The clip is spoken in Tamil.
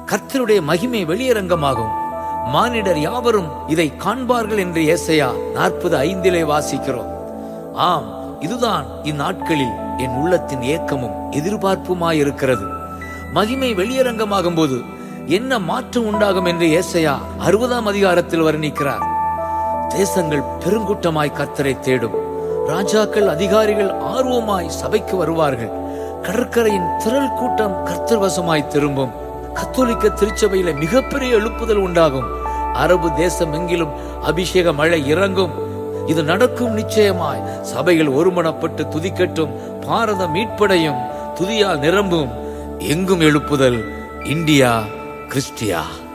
கர்த்தருடைய மகிமை வெளியரங்கமாகும், மானிடர் யாவரும் இதை காண்பார்கள் என்று ஏசாயா 40:5 வாசிக்கிறோம். ஆம், இதுதான் இந்நாட்களில் என் உள்ளத்தின் ஏக்கமும் எதிர்பார்ப்புமாயிருக்கிறது. மகிமை வெளியரங்கமாகும் போது என்ன மாற்றம் உண்டாகும் என்று ஏசாயா 60 வர்ணிக்கிறார். தேசங்கள் பெருங்கூட்டமாய் கர்த்தரை தேடும், ராஜாக்கள் அதிகாரிகள் ஆர்வமாய் சபைக்கு வருவார்கள், கடற்கரையின் திரள் கூட்டம் கர்த்தர் வசமாய் திரும்பும், கத்தோலிக்க திருச்சபையில மிகப்பெரிய எழுப்புதல் உண்டாகும், அரபு தேசம் எங்கிலும் அபிஷேக மழை இறங்கும். இது நடக்கும் நிச்சயமாய். சபைகள் ஒருமனப்பட்டு துதிக்கட்டும், பாரதம் மீட்படையும், துதியால் நிரம்பும், எங்கும் எழுப்புதல். India Chrystia.